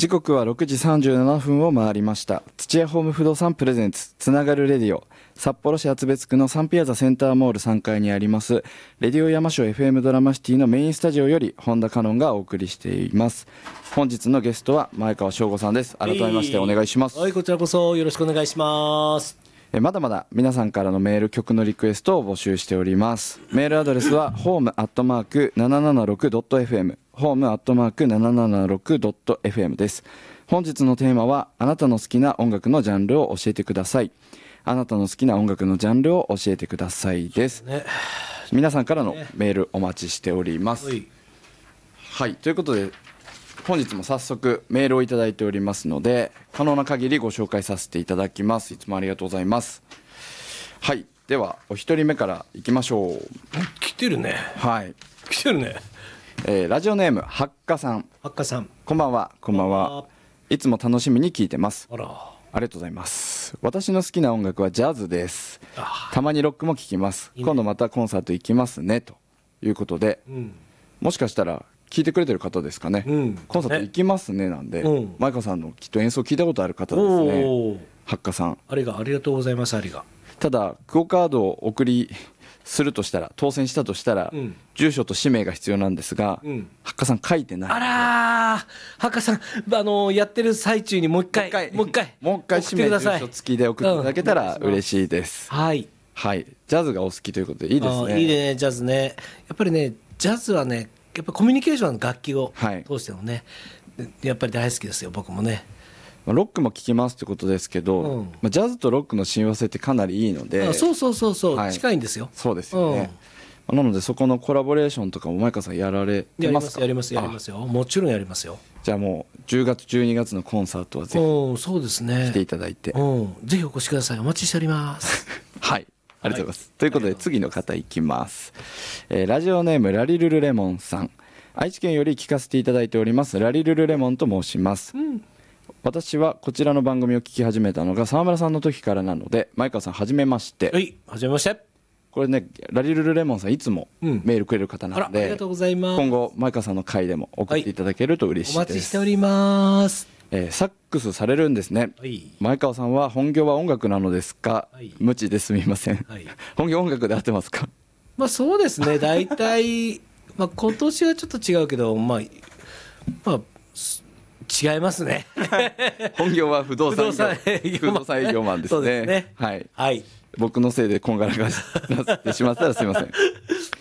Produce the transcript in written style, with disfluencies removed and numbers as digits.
時刻は6時37分を回りました。土屋ホーム不動産プレゼンツつながるレディオ、札幌市厚別区のサンピアザセンターモール3階にありますレディオ山椒 FM ドラマシティのメインスタジオより本田香音がお送りしています。本日のゲストは前川翔吾さんです。改めましてお願いします。 はい、こちらこそよろしくお願いします。 まだまだ皆さんからのメール、曲のリクエストを募集しております。メールアドレスはhome@776.fm home@776.fm です。本日のテーマはあなたの好きな音楽のジャンルを教えてください。あなたの好きな音楽のジャンルを教えてくださいです、ね、皆さんからのメールお待ちしております、はい、ということで本日も早速メールをいただいておりますので可能な限りご紹介させていただきます。いつもありがとうございます。はい、ではお一人目からいきましょう。 来てるね。 はい、 来てるね。 ラジオネームはっかさん。 はっかさん、 こんばんは。こんばんは。いつも楽しみに聞いてます。 ありがとうございます。私の好きな音楽はジャズです。たまにロックも聴きます。いいね、今度またコンサート行きますねということで、もしかしたら聞いてくれてる方ですかね、コンサート行きますねなんで、前川さんのきっと演奏聞いたことある方ですね。はっかさん、ありがとうございます。ただクオカードを送りするとしたら、当選したとしたら、住所と氏名が必要なんですが、はっかさん書いてない。 あらー、はっかさん、やってる最中にもう一回氏名住所付きで送っていただけたら嬉しいです、はいはい。ジャズがお好きということでいいですね。 いいね、ジャズね。やっぱりね、ジャズはね、やっぱコミュニケーションの楽器を通してもね、やっぱり大好きですよ、僕もね。 ロックも聴きますってことですけど、ジャズとロックの親和性ってかなりいいので、 そう、はい、近いんですよ。 そうですよね、なのでそこのコラボレーションとかも前川さんやられてますか？ やりますよ。もちろんやりますよ。 じゃあもう10月12月のコンサートはぜひそうですね、 来ていただいて、 ぜひお越しください。お待ちしておりますはい、ありがとうございます、ということで次の方いきます、ラジオネームラリルルレモンさん。愛知県より聞かせていただいておりますラリルルレモンと申します、私はこちらの番組を聞き始めたのが沢村さんの時からなので、前川さんはじめまして。 はい、はじめまして。 これね、ラリルルレモンさんいつもメールくれる方なので、 ありがとうございます。 今後前川さんの回でも送っていただけると嬉しいです、 お待ちしております。 サックスされるんですね、前川さんは本業は音楽なのですか？無知ですみません、本業音楽で合ってますか？ そうですね、大体今年はちょっと違うけど、違いますね本業は不動産営業マンですね。はい、僕のせいでこんがらがってしまったらすいません